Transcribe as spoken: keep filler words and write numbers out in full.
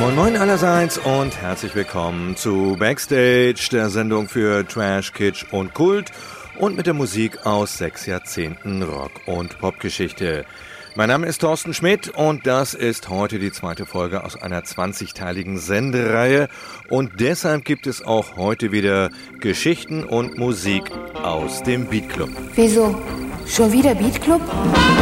Moin Moin allerseits und herzlich willkommen zu Backstage, der Sendung für Trash, Kitsch und Kult und mit der Musik aus sechs Jahrzehnten Rock- und Popgeschichte. Mein Name ist Thorsten Schmidt und das ist heute die zweite Folge aus einer zwanzigteiligen Sendereihe und deshalb gibt es auch heute wieder Geschichten und Musik aus dem Beat Club. Wieso? Schon wieder Beat Club?